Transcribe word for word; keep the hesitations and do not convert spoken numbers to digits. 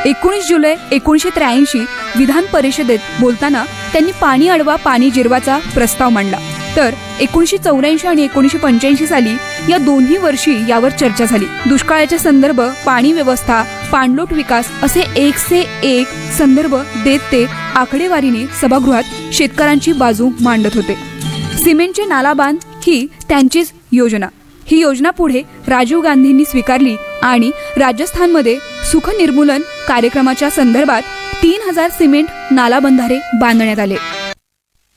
एकोणीस जुलै एकोणीसशे त्र्याऐंशी विधान परिषदेत बोलताना त्यांनी पाणी अडवा पाणी जिरवाचा प्रस्ताव मांडला. तर एकोणीसशे चौऱ्याऐंशी आणि एकोणीसशे पंच्याऐंशी साली या दोन्ही वर्षी यावर चर्चा झाली. दुष्काळाचे संदर्भ, पाणी व्यवस्था, पाणलोट विकास असे एक से एक संदर्भ देत ते आकडेवारीने सभागृहात शेतकऱ्यांची बाजू मांडत होते. सिमेंटचे नालाबांध ही त्यांचीच योजना. ही योजना पुढे राजीव गांधींनी स्वीकारली आणि राजस्थानमध्ये सुख निर्मूलन कार्यक्रमाच्या संदर्भात तीन हजार सिमेंट नालाबंधारे बांधण्यात आले.